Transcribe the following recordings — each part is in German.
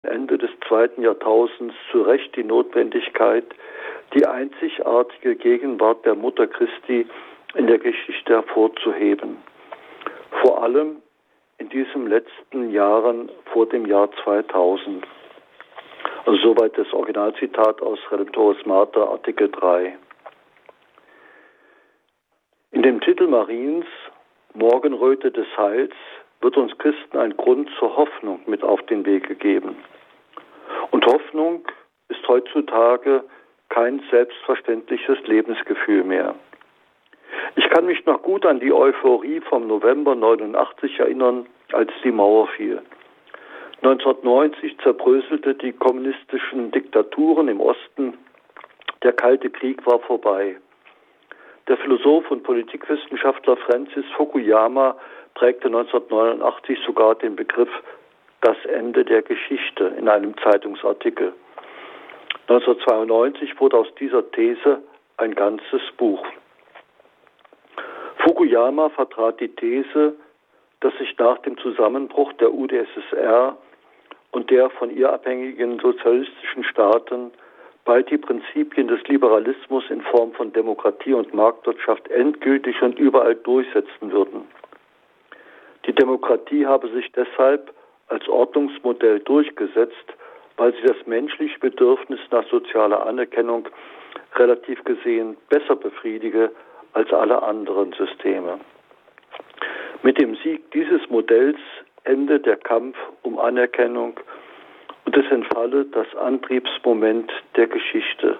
Ende des 2. Jahrtausends zu Recht die Notwendigkeit, die einzigartige Gegenwart der Mutter Christi in der Geschichte hervorzuheben. Vor allem in diesen letzten Jahren vor dem Jahr 2000. Also soweit das Originalzitat aus Redemptoris Mater, Artikel 3. In dem Titel Mariens, Morgenröte des Heils, wird uns Christen ein Grund zur Hoffnung mit auf den Weg gegeben. Und Hoffnung ist heutzutage kein selbstverständliches Lebensgefühl mehr. Ich kann mich noch gut an die Euphorie vom November 89 erinnern, als die Mauer fiel. 1990 zerbröselte die kommunistischen Diktaturen im Osten. Der Kalte Krieg war vorbei. Der Philosoph und Politikwissenschaftler Francis Fukuyama prägte 1989 sogar den Begriff das Ende der Geschichte in einem Zeitungsartikel. 1992 wurde aus dieser These ein ganzes Buch. Fukuyama vertrat die These, dass sich nach dem Zusammenbruch der UdSSR und der von ihr abhängigen sozialistischen Staaten bald die Prinzipien des Liberalismus in Form von Demokratie und Marktwirtschaft endgültig und überall durchsetzen würden. Die Demokratie habe sich deshalb als Ordnungsmodell durchgesetzt, weil sie das menschliche Bedürfnis nach sozialer Anerkennung relativ gesehen besser befriedige als alle anderen Systeme. Mit dem Sieg dieses Modells endet der Kampf um Anerkennung und es entfalle das Antriebsmoment der Geschichte.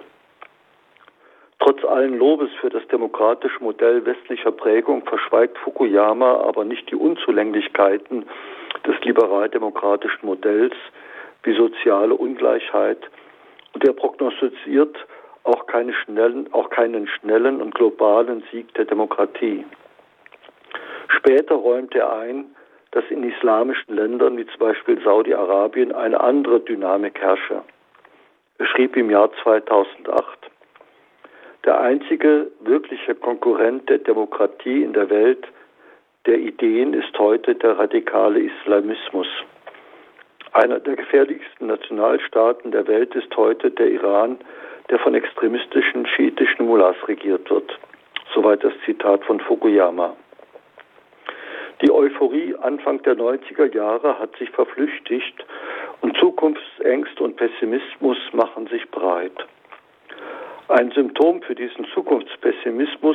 Trotz allen Lobes für das demokratische Modell westlicher Prägung verschweigt Fukuyama aber nicht die Unzulänglichkeiten des liberal-demokratischen Modells wie soziale Ungleichheit, und er prognostiziert auch keinen schnellen und globalen Sieg der Demokratie. Später räumt er ein, dass in islamischen Ländern wie zum Beispiel Saudi-Arabien eine andere Dynamik herrsche. Er schrieb im Jahr 2008: Der einzige wirkliche Konkurrent der Demokratie in der Welt der Ideen ist heute der radikale Islamismus. Einer der gefährlichsten Nationalstaaten der Welt ist heute der Iran, der von extremistischen schiitischen Mullahs regiert wird. Soweit das Zitat von Fukuyama. Die Euphorie Anfang der 90er Jahre hat sich verflüchtigt und Zukunftsängste und Pessimismus machen sich breit. Ein Symptom für diesen Zukunftspessimismus,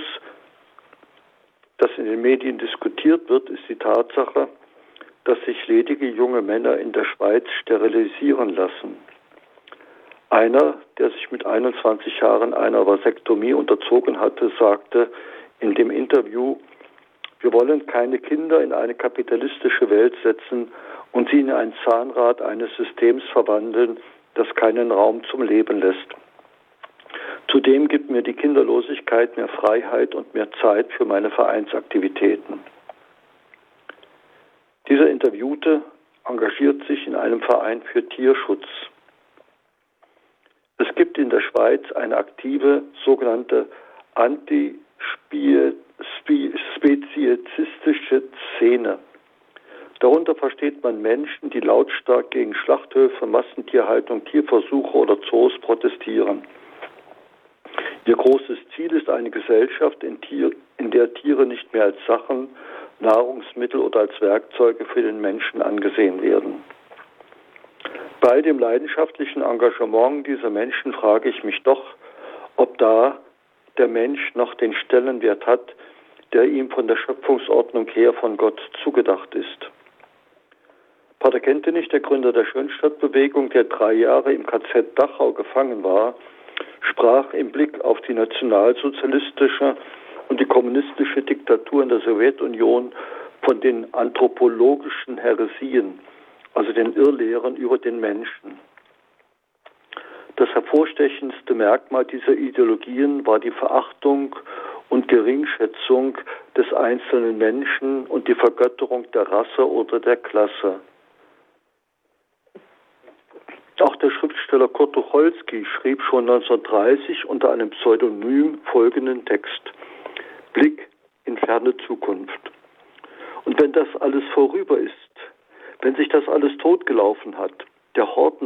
das in den Medien diskutiert wird, ist die Tatsache, dass sich ledige junge Männer in der Schweiz sterilisieren lassen. Einer, der sich mit 21 Jahren einer Vasektomie unterzogen hatte, sagte in dem Interview: Wir wollen keine Kinder in eine kapitalistische Welt setzen und sie in ein Zahnrad eines Systems verwandeln, das keinen Raum zum Leben lässt. Zudem gibt mir die Kinderlosigkeit mehr Freiheit und mehr Zeit für meine Vereinsaktivitäten. Dieser Interviewte engagiert sich in einem Verein für Tierschutz. Es gibt in der Schweiz eine aktive sogenannte antispezizistische Szene. Darunter versteht man Menschen, die lautstark gegen Schlachthöfe, Massentierhaltung, Tierversuche oder Zoos protestieren. Ihr großes Ziel ist eine Gesellschaft, in der Tiere nicht mehr als Sachen, Nahrungsmittel oder als Werkzeuge für den Menschen angesehen werden. Bei dem leidenschaftlichen Engagement dieser Menschen frage ich mich doch, ob da der Mensch noch den Stellenwert hat, der ihm von der Schöpfungsordnung her von Gott zugedacht ist. Pater Kentenich, der Gründer der Schönstadtbewegung, der 3 Jahre im KZ Dachau gefangen war, sprach im Blick auf die nationalsozialistische und die kommunistische Diktatur in der Sowjetunion von den anthropologischen Häresien, also den Irrlehren über den Menschen. Das hervorstechendste Merkmal dieser Ideologien war die Verachtung und Geringschätzung des einzelnen Menschen und die Vergötterung der Rasse oder der Klasse. Auch der Schriftsteller Kurt Tucholsky schrieb schon 1930 unter einem Pseudonym folgenden Text: Blick in ferne Zukunft. Und wenn das alles vorüber ist, wenn sich das alles totgelaufen hat, der Horden